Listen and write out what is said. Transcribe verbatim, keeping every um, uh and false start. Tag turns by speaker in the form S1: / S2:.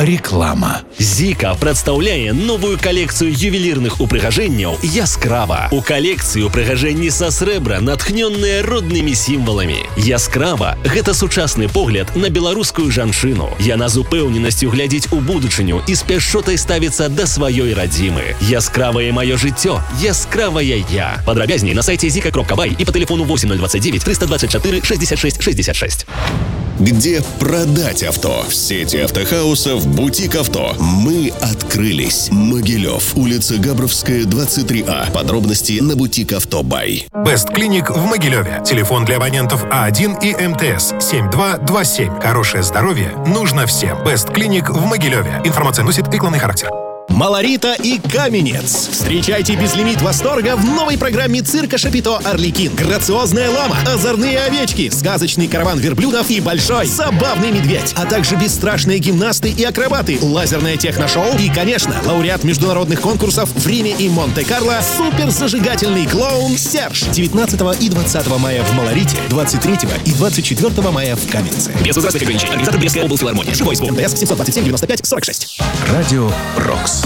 S1: Реклама.
S2: Зіка представляє новую калекцыю ювелірных упрыгажэнняў Яскрава. У калекцыі упрыгажэнні са срэбра, натхнённыя роднымі сімваламі. Яскрава – гэта сучасны погляд на беларускую жанчыну. Яна з упэўненасцю глядзіць у будучыню і з пяшчотай ставіцца да сваёй радзімы. Яскравае маё жыццё, яскравая я. Падрабязней на сайте зика кропка бай и по телефону восемь ноль двадцать девять триста двадцать четыре шестьдесят шесть шестьдесят шесть.
S3: Где продать авто? В сети автохаусов «Бутик Авто». Мы открылись. Могилев, улица Габровская, двадцать три А. Подробности на «Бутик Авто Бай».
S4: Best Clinic в Могилеве. Телефон для абонентов А один и эм тэ эс семь два два семь. Хорошее здоровье нужно всем. Best Clinic в Могилеве. Информация носит рекламный характер.
S5: Малорита и Каменец. Встречайте безлимит восторга в новой программе цирка Шапито «Арлекин». Грациозная лама, озорные овечки, сказочный караван верблюдов и большой забавный медведь, а также бесстрашные гимнасты и акробаты, лазерное техношоу и, конечно, лауреат международных конкурсов в Риме и Монте-Карло суперзажигательный клоун Серж. девятнадцатого и двадцатого мая в Малорите, двадцать третьего и двадцать четвёртого мая в Каменце.
S2: Без возрастных ограничений. Организатор Брестская облфилармония. Живой звук.
S5: МТС семьсот двадцать семь девяносто пять сорок шесть.
S1: Радио «Рокс».